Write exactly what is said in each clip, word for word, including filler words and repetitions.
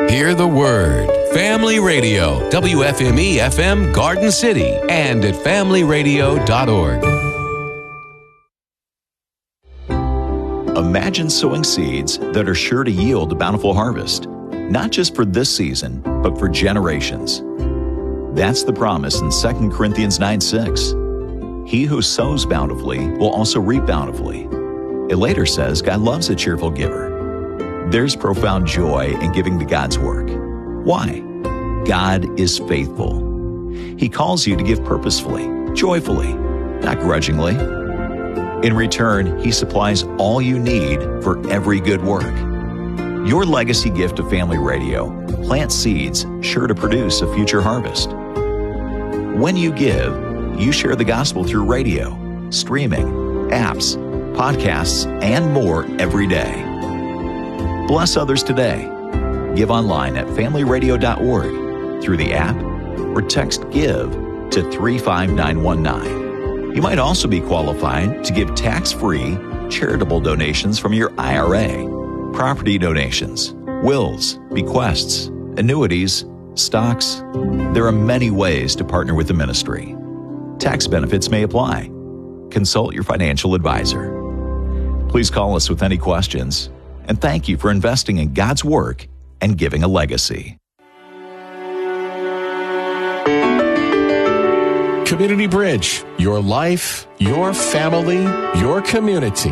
Hear the word. Family Radio, W F M E F M Garden City, and at family radio dot org. Imagine sowing seeds that are sure to yield a bountiful harvest, not just for this season, but for generations. That's the promise in Second Corinthians nine six. He who sows bountifully will also reap bountifully. It later says God loves a cheerful giver. There's profound joy in giving to God's work. Why? God is faithful. He calls you to give purposefully, joyfully, not grudgingly. In return, He supplies all you need for every good work. Your legacy gift to Family Radio plants seeds sure to produce a future harvest. When you give, you share the gospel through radio, streaming, apps, podcasts, and more every day. Bless others today. Give online at family radio dot org, through the app, or text GIVE to three five nine one nine. You might also be qualified to give tax-free charitable donations from your I R A, property donations, wills, bequests, annuities, stocks. There are many ways to partner with the ministry. Tax benefits may apply. Consult your financial advisor. Please call us with any questions, and thank you for investing in God's work and giving a legacy. Community Bridge, your life, your family, your community.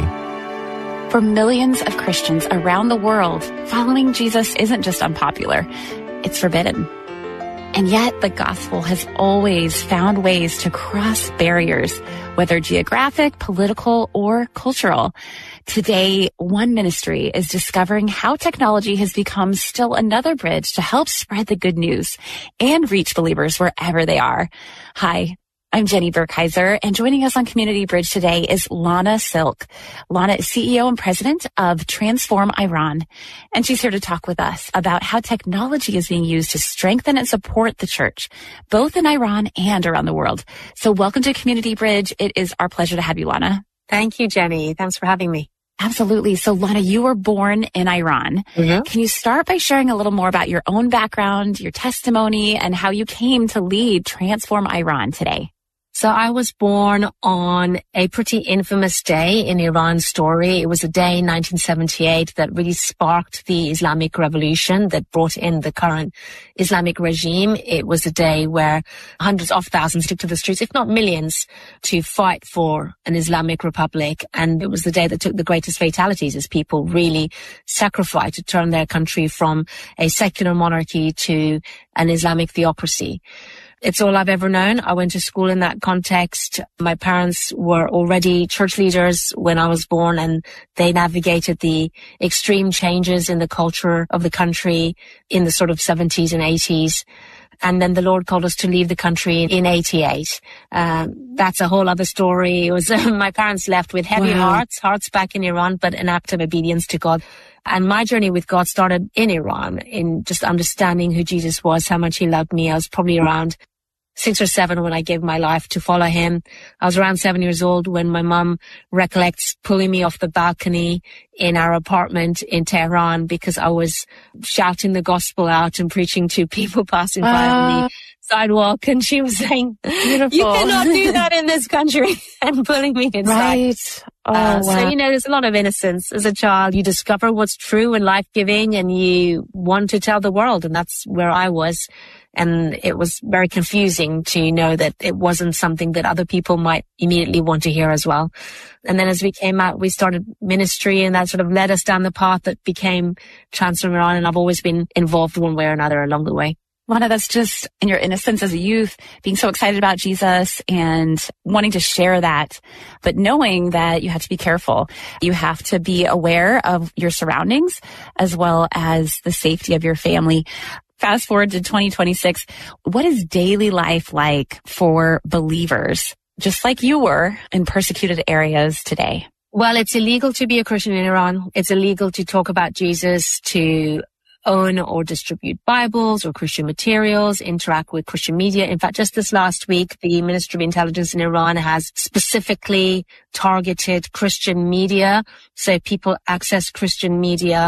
For millions of Christians around the world, following Jesus isn't just unpopular, it's forbidden. And yet the gospel has always found ways to cross barriers, whether geographic, political, or cultural. Today, one ministry is discovering how technology has become still another bridge to help spread the good news and reach believers wherever they are. Hi, I'm Jenny Burkheiser, and joining us on Community Bridge today is Lana Silk. Lana is C E O and president of Transform Iran, and she's here to talk with us about how technology is being used to strengthen and support the church, both in Iran and around the world. So welcome to Community Bridge. It is our pleasure to have you, Lana. Thank you, Jenny. Thanks for having me. Absolutely. So, Lana, you were born in Iran. Mm-hmm. Can you start by sharing a little more about your own background, your testimony, and how you came to lead Transform Iran today? So I was born on a pretty infamous day in Iran's story. It was a day in nineteen seventy-eight that really sparked the Islamic Revolution that brought in the current Islamic regime. It was a day where hundreds of thousands took to the streets, if not millions, to fight for an Islamic republic. And it was the day that took the greatest fatalities as people really sacrificed to turn their country from a secular monarchy to an Islamic theocracy. It's all I've ever known. I went to school in that context. My parents were already church leaders when I was born, and they navigated the extreme changes in the culture of the country in the sort of seventies and eighties. And then the Lord called us to leave the country in eighty-eight. Um, that's a whole other story. It was uh, my parents left with heavy wow. hearts, hearts back in Iran, but an act of obedience to God. And my journey with God started in Iran, in just understanding who Jesus was, how much He loved me. I was probably around six or seven when I gave my life to follow Him. I was around seven years old when my mum recollects pulling me off the balcony in our apartment in Tehran because I was shouting the gospel out and preaching to people passing by uh, on the sidewalk. And she was saying, beautiful. You cannot do that in this country, and pulling me inside. Right. Oh, uh, wow. So, you know, there's a lot of innocence. As a child, you discover what's true and life-giving, and you want to tell the world. And that's where I was. And it was very confusing to know that it wasn't something that other people might immediately want to hear as well. And then as we came out, we started ministry, and that sort of led us down the path that became Transform Iran. And I've always been involved one way or another along the way. Lana, that's just in your innocence as a youth, being so excited about Jesus and wanting to share that, but knowing that you have to be careful. You have to be aware of your surroundings as well as the safety of your family. Fast forward to twenty twenty-six. What is daily life like for believers, just like you were in persecuted areas today? Well, it's illegal to be a Christian in Iran. It's illegal to talk about Jesus, to own or distribute Bibles or Christian materials, interact with Christian media. In fact, just this last week, the Ministry of Intelligence in Iran has specifically targeted Christian media. So people access Christian media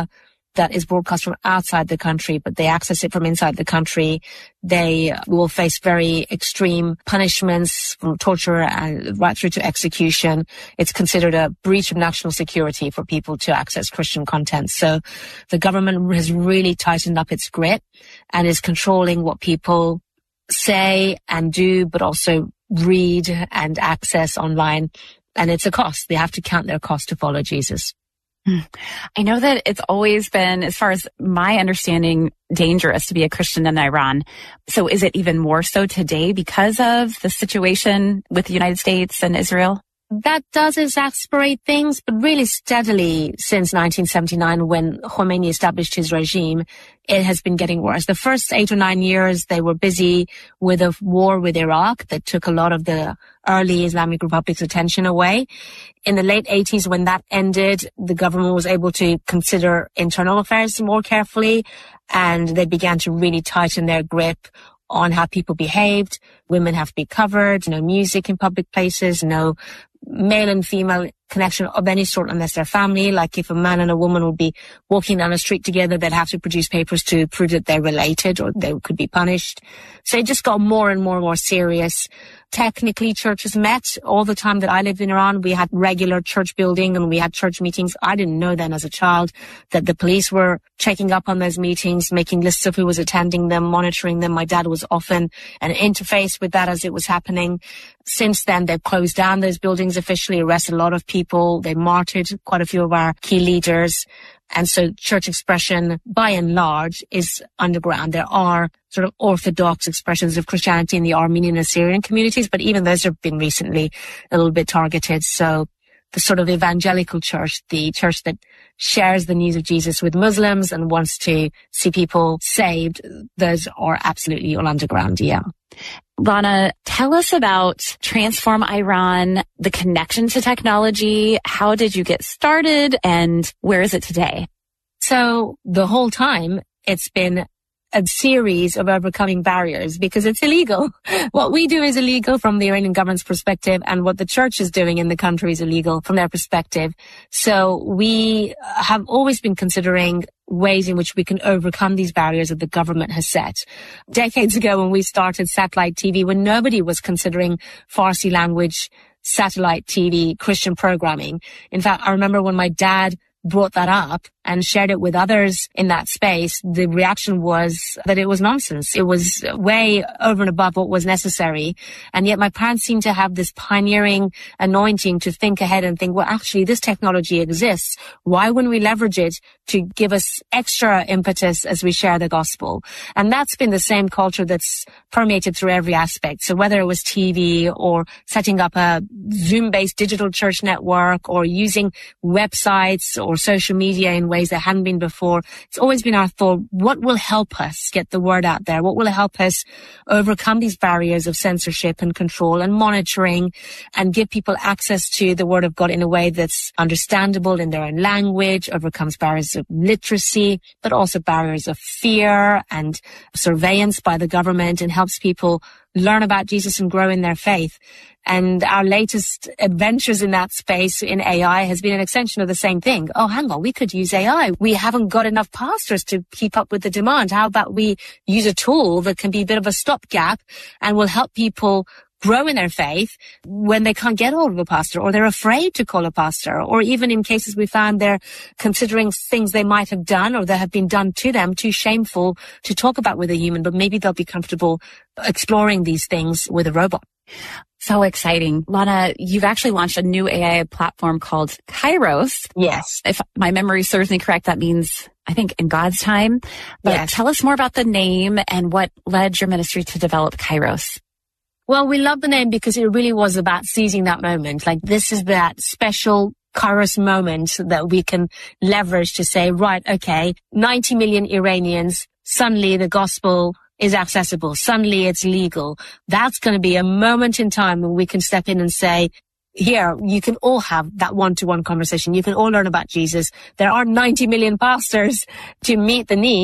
that is broadcast from outside the country, but they access it from inside the country, they will face very extreme punishments, from torture and right through to execution. It's considered a breach of national security for people to access Christian content. So the government has really tightened up its grip and is controlling what people say and do, but also read and access online. And it's a cost. They have to count their cost to follow Jesus. I know that it's always been, as far as my understanding, dangerous to be a Christian in Iran. So is it even more so today because of the situation with the United States and Israel? That does exasperate things, but really steadily since nineteen seventy-nine, when Khomeini established his regime, it has been getting worse. The first eight or nine years, they were busy with a war with Iraq that took a lot of the early Islamic Republic's attention away. In the late eighties, when that ended, the government was able to consider internal affairs more carefully, and they began to really tighten their grip on how people behaved. Women have to be covered, no music in public places, no male and female connection of any sort unless they're family. Like if a man and a woman would be walking down the street together, they'd have to produce papers to prove that they're related or they could be punished. So it just got more and more and more serious. Technically, churches met all the time that I lived in Iran. We had regular church building and we had church meetings. I didn't know then as a child that the police were checking up on those meetings, making lists of who was attending them, monitoring them. My dad was often an interface with that as it was happening. Since then, they've closed down those buildings officially, arrested a lot of people. They martyred quite a few of our key leaders. And so church expression, by and large, is underground. There are sort of orthodox expressions of Christianity in the Armenian and Syrian communities, but even those have been recently a little bit targeted. So the sort of evangelical church, the church that shares the news of Jesus with Muslims and wants to see people saved, those are absolutely all underground, yeah. Lana, tell us about Transform Iran, the connection to technology. How did you get started and where is it today? So the whole time it's been a series of overcoming barriers because it's illegal. What we do is illegal from the Iranian government's perspective, and what the church is doing in the country is illegal from their perspective. So we have always been considering ways in which we can overcome these barriers that the government has set. Decades ago, when we started satellite T V, when nobody was considering Farsi language satellite T V Christian programming. In fact, I remember when my dad brought that up and shared it with others in that space, the reaction was that it was nonsense. It was way over and above what was necessary. And yet my parents seemed to have this pioneering anointing to think ahead and think, well, actually, this technology exists. Why wouldn't we leverage it to give us extra impetus as we share the gospel? And that's been the same culture that's permeated through every aspect. So whether it was T V or setting up a Zoom-based digital church network or using websites or social media in ways that hadn't been before, it's always been our thought, what will help us get the word out there? What will help us overcome these barriers of censorship and control and monitoring and give people access to the word of God in a way that's understandable in their own language, overcomes barriers of literacy, but also barriers of fear and surveillance by the government, and helps people learn about Jesus and grow in their faith. And our latest adventures in that space in A I has been an extension of the same thing. Oh, hang on, we could use A I. We haven't got enough pastors to keep up with the demand. How about we use a tool that can be a bit of a stopgap and will help people grow in their faith when they can't get hold of a pastor, or they're afraid to call a pastor, or even in cases we found they're considering things they might have done or that have been done to them too shameful to talk about with a human, but maybe they'll be comfortable exploring these things with a robot. So exciting. Lana, you've actually launched a new A I platform called Kairos. Yes. If my memory serves me correct, that means, I think, in God's time. But yes. Tell us more about the name and what led your ministry to develop Kairos. Well, we love the name because it really was about seizing that moment. Like, this is that special Kairos moment that we can leverage to say, right, okay, ninety million Iranians, suddenly the gospel is accessible. Suddenly it's legal. That's going to be a moment in time when we can step in and say, here, you can all have that one-to-one conversation. You can all learn about Jesus. There are ninety million pastors to meet the need,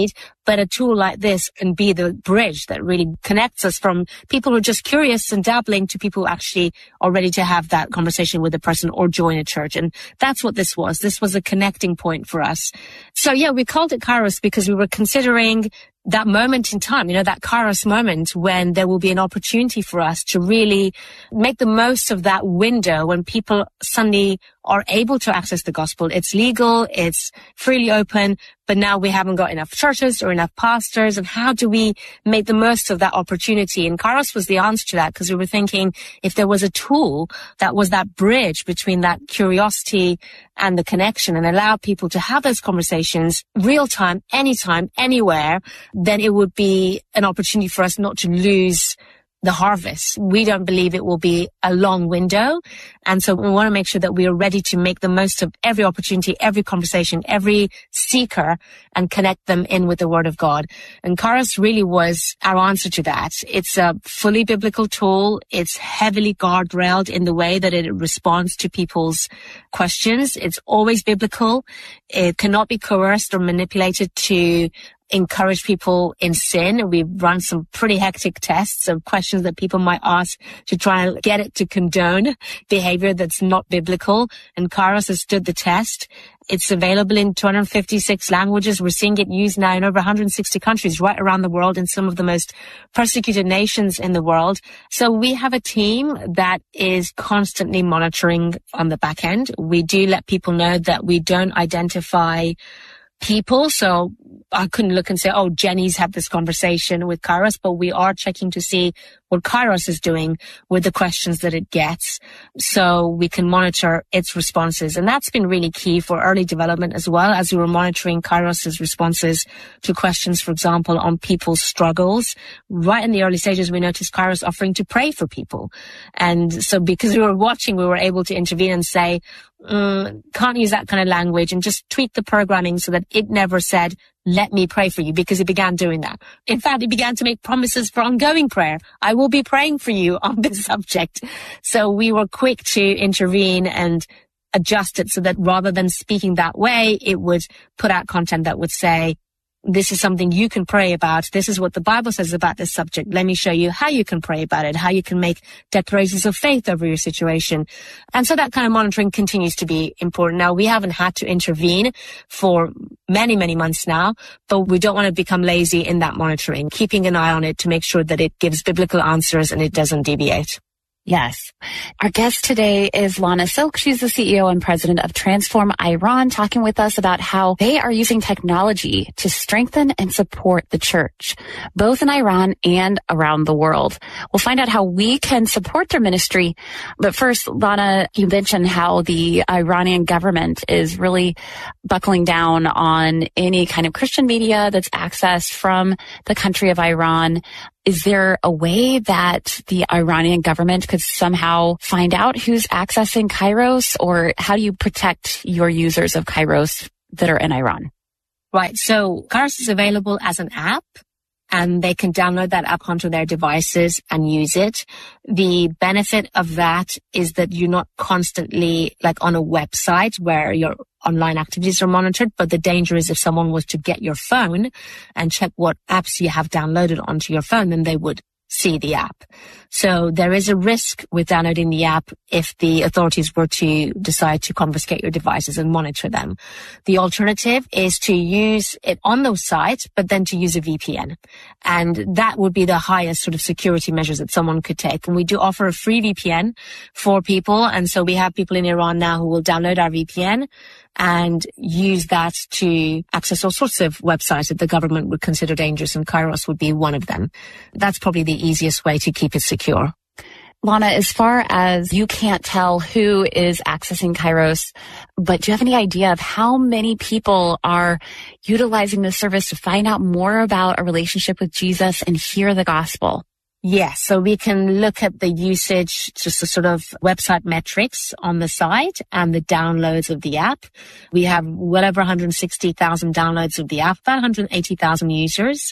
But a tool like this can be the bridge that really connects us from people who are just curious and dabbling to people who actually are ready to have that conversation with a person or join a church. And that's what this was. This was a connecting point for us. So yeah, we called it Kairos because we were considering that moment in time, you know, that Kairos moment when there will be an opportunity for us to really make the most of that window when people suddenly are able to access the gospel. It's legal, it's freely open, but now we haven't got enough churches or enough pastors. And how do we make the most of that opportunity? And Kairos was the answer to that, because we were thinking if there was a tool that was that bridge between that curiosity and the connection and allow people to have those conversations real time, anytime, anywhere, then it would be an opportunity for us not to lose the harvest. We don't believe it will be a long window. And so we want to make sure that we are ready to make the most of every opportunity, every conversation, every seeker, and connect them in with the Word of God. And Kairos really was our answer to that. It's a fully biblical tool. It's heavily guardrailed in the way that it responds to people's questions. It's always biblical. It cannot be coerced or manipulated to encourage people in sin. We've run some pretty hectic tests of questions that people might ask to try and get it to condone behavior that's not biblical. And Kairos has stood the test. It's available in two hundred fifty-six languages. We're seeing it used now in over one hundred sixty countries right around the world in some of the most persecuted nations in the world. So we have a team that is constantly monitoring on the back end. We do let people know that we don't identify people. So I couldn't look and say, oh, Jenny's had this conversation with Kairos, but we are checking to see what Kairos is doing with the questions that it gets so we can monitor its responses. And that's been really key for early development as well, as we were monitoring Kairos's responses to questions, for example, on people's struggles. Right in the early stages, we noticed Kairos offering to pray for people. And so because we were watching, we were able to intervene and say, mm, can't use that kind of language, and just tweak the programming so that it never said, let me pray for you, because it began doing that. In fact, it began to make promises for ongoing prayer. I will be praying for you on this subject. So we were quick to intervene and adjust it so that rather than speaking that way, it would put out content that would say, this is something you can pray about. This is what the Bible says about this subject. Let me show you how you can pray about it, how you can make declarations of faith over your situation. And so that kind of monitoring continues to be important. Now, we haven't had to intervene for many, many months now, but we don't want to become lazy in that monitoring, keeping an eye on it to make sure that it gives biblical answers and it doesn't deviate. Yes. Our guest today is Lana Silk. She's the C E O and president of Transform Iran, talking with us about how they are using technology to strengthen and support the church, both in Iran and around the world. We'll find out how we can support their ministry. But first, Lana, you mentioned how the Iranian government is really buckling down on any kind of Christian media that's accessed from the country of Iran. Is there a way that the Iranian government could somehow find out who's accessing Kairos, or how do you protect your users of Kairos that are in Iran? Right. So Kairos is available as an app, and they can download that app onto their devices and use it. The benefit of that is that you're not constantly like on a website where your online activities are monitored, but the danger is if someone was to get your phone and check what apps you have downloaded onto your phone, then they would see the app. So there is a risk with downloading the app if the authorities were to decide to confiscate your devices and monitor them. The alternative is to use it on those sites, but then to use a V P N. And that would be the highest sort of security measures that someone could take. And we do offer a free V P N for people. And so we have people in Iran now who will download our V P N and use that to access all sorts of websites that the government would consider dangerous, and Kairos would be one of them. That's probably the easiest way to keep it secure. Lana, as far as you can't tell who is accessing Kairos, but do you have any idea of how many people are utilizing this service to find out more about a relationship with Jesus and hear the gospel? Yes, so we can look at the usage, just the sort of website metrics on the site and the downloads of the app. We have well over one hundred sixty thousand downloads of the app, about one hundred eighty thousand users,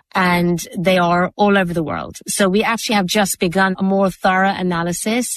and they are all over the world. So we actually have just begun a more thorough analysis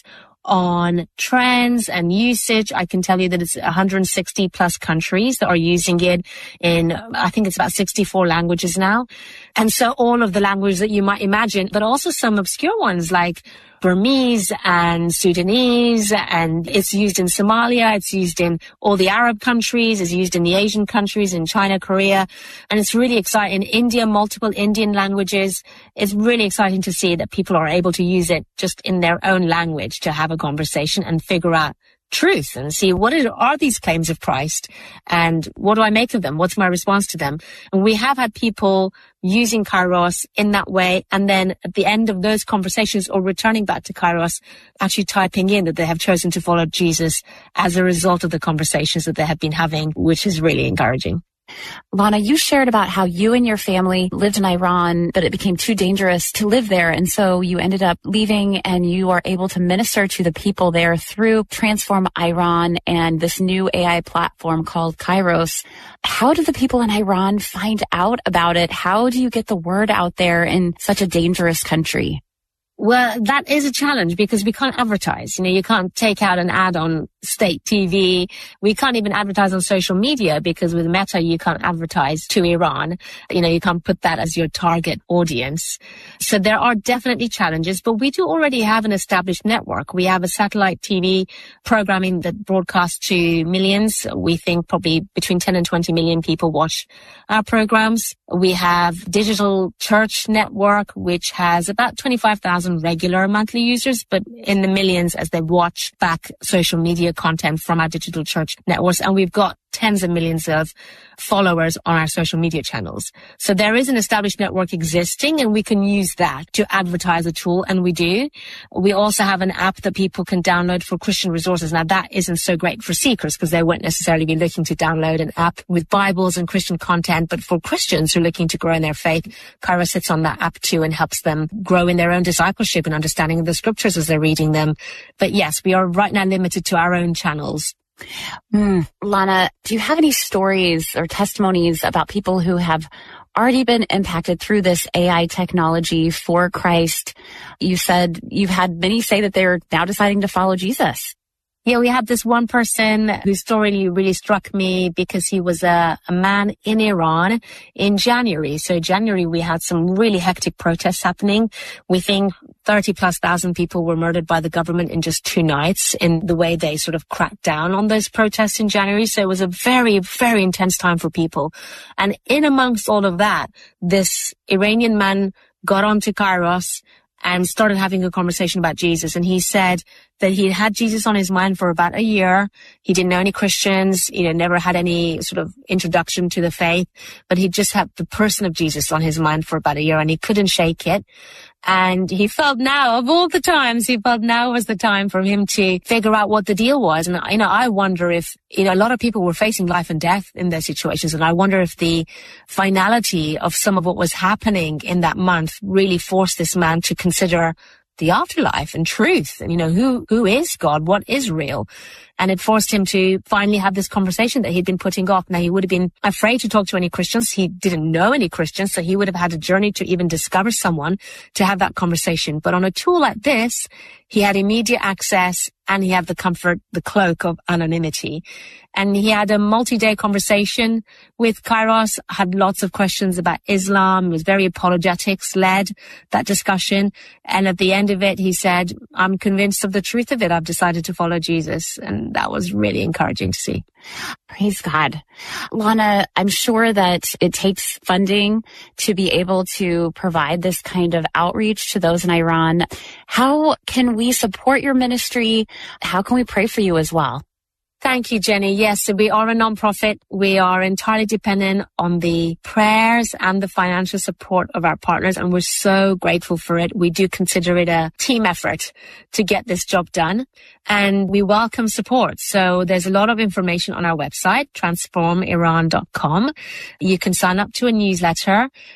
on trends and usage. I can tell you that it's one hundred sixty plus countries that are using it in, I think it's about sixty-four languages now. And so all of the languages that you might imagine, but also some obscure ones like Burmese and Sudanese, and it's used in Somalia, it's used in all the Arab countries, it's used in the Asian countries, in China, Korea, and it's really exciting. India, multiple Indian languages. It's really exciting to see that people are able to use it just in their own language to have a conversation and figure out truth and see what is, are these claims of Christ and what do I make of them? What's my response to them? And we have had people using Kairos in that way, and then at the end of those conversations or returning back to Kairos, actually typing in that they have chosen to follow Jesus as a result of the conversations that they have been having, which is really encouraging. Lana, you shared about how you and your family lived in Iran, but it became too dangerous to live there. And so you ended up leaving, and you are able to minister to the people there through Transform Iran and this new A I platform called Kairos. How do the people in Iran find out about it? How do you get the word out there in such a dangerous country? Well, that is a challenge because we can't advertise. You know, you can't take out an ad on state T V. We can't even advertise on social media because with Meta, you can't advertise to Iran. You know, you can't put that as your target audience. So there are definitely challenges, but we do already have an established network. We have a satellite T V programming that broadcasts to millions. We think probably between ten and twenty million people watch our programs. We have digital church network, which has about twenty-five thousand regular monthly users, but in the millions as they watch back social media content from our digital church networks. And we've got tens of millions of followers on our social media channels. So there is an established network existing, and we can use that to advertise a tool, and we do. We also have an app that people can download for Christian resources. Now, that isn't so great for seekers because they won't necessarily be looking to download an app with Bibles and Christian content, but for Christians who are looking to grow in their faith, Kairos sits on that app too and helps them grow in their own discipleship and understanding of the scriptures as they're reading them. But yes, we are right now limited to our own channels. Mm. Lana, do you have any stories or testimonies about people who have already been impacted through this A I technology for Christ? You said you've had many say that they're now deciding to follow Jesus. Yeah, we had this one person whose story really struck me because he was a, a man in Iran in January. So January, we had some really hectic protests happening. We think thirty plus thousand people were murdered by the government in just two nights in the way they sort of cracked down on those protests in January. So it was a very, very intense time for people. And in amongst all of that, this Iranian man got onto Kairos and started having a conversation about Jesus. And he said that he had Jesus on his mind for about a year. He didn't know any Christians, you know, never had any sort of introduction to the faith, but he just had the person of Jesus on his mind for about a year, and he couldn't shake it. And he felt now, of all the times, he felt now was the time for him to figure out what the deal was. And, you know, I wonder if, you know, a lot of people were facing life and death in those situations. And I wonder if the finality of some of what was happening in that month really forced this man to consider the afterlife and truth. And, you know, who, who is God? What is real? And it forced him to finally have this conversation that he'd been putting off. Now, he would have been afraid to talk to any Christians. He didn't know any Christians, so he would have had a journey to even discover someone to have that conversation. But on a tool like this, he had immediate access, and he had the comfort, the cloak of anonymity. And he had a multi-day conversation with Kairos, had lots of questions about Islam, was very apologetics-led, that discussion. And at the end of it, he said, I'm convinced of the truth of it. I've decided to follow Jesus. And that was really encouraging to see. Praise God. Lana, I'm sure that it takes funding to be able to provide this kind of outreach to those in Iran. How can we support your ministry? How can we pray for you as well? Thank you, Jenny. Yes, we are a nonprofit. We are entirely dependent on the prayers and the financial support of our partners, and we're so grateful for it. We do consider it a team effort to get this job done, and we welcome support. So there's a lot of information on our website, transform iran dot com. You can sign up to a newsletter.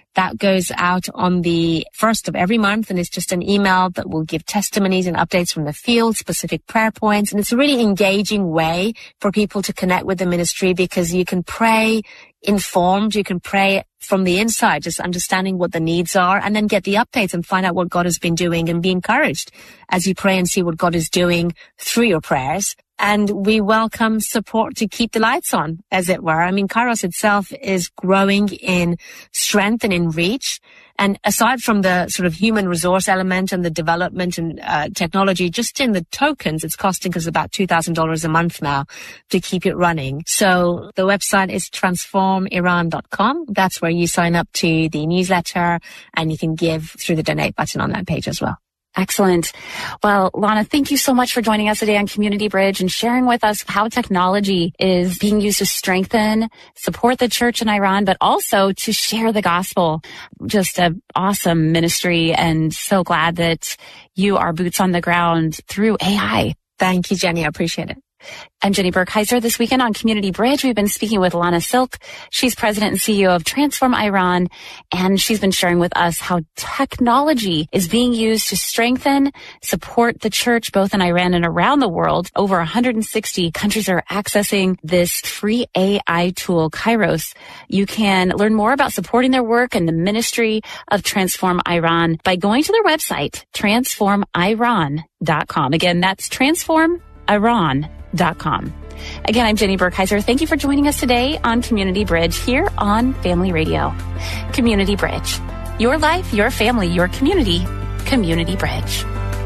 That goes out on the first of every month, and it's just an email that will give testimonies and updates from the field, specific prayer points. And it's a really engaging way for people to connect with the ministry, because you can pray informed, you can pray from the inside, just understanding what the needs are, and then get the updates and find out what God has been doing and be encouraged as you pray and see what God is doing through your prayers. And we welcome support to keep the lights on, as it were. I mean, Kairos itself is growing in strength and in reach. And aside from the sort of human resource element and the development and uh, technology, just in the tokens, it's costing us about two thousand dollars a month now to keep it running. So the website is transform iran dot com. That's where you sign up to the newsletter, and you can give through the donate button on that page as well. Excellent. Well, Lana, thank you so much for joining us today on Community Bridge and sharing with us how technology is being used to strengthen, support the church in Iran, but also to share the gospel. Just an awesome ministry, and so glad that you are boots on the ground through A I. Thank you, Jenny. I appreciate it. I'm Jenny Burkheiser. This weekend on Community Bridge, we've been speaking with Lana Silk. She's president and C E O of Transform Iran, and she's been sharing with us how technology is being used to strengthen, support the church, both in Iran and around the world. Over one hundred sixty countries are accessing this free A I tool, Kairos. You can learn more about supporting their work and the ministry of Transform Iran by going to their website, transform iran dot com. Again, that's transform iran dot com. Again, I'm Jenny Burkheiser. Thank you for joining us today on Community Bridge here on Family Radio. Community Bridge. Your life, your family, your community. Community Bridge.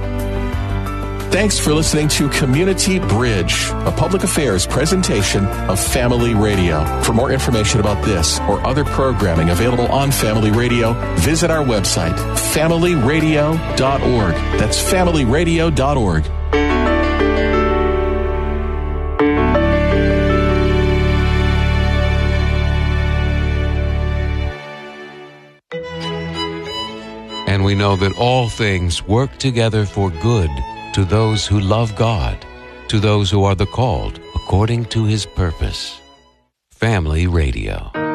Thanks for listening to Community Bridge, a public affairs presentation of Family Radio. For more information about this or other programming available on Family Radio, visit our website, family radio dot org. That's family radio dot org. And we know that all things work together for good to those who love God, to those who are the called according to His purpose. Family Radio.